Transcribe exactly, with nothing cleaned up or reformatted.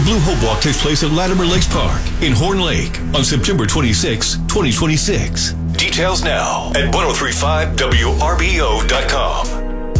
Blue Hope Walk takes place at Latimer Lakes Park in Horn Lake on September twenty-sixth, twenty twenty-six. Details now at ten thirty-five W R B O dot com.